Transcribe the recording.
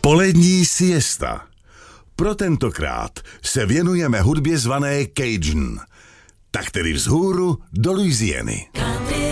Polední siesta. Pro tentokrát se věnujeme hudbě zvané Cajun, tak tedy vzhůru do Louisiany.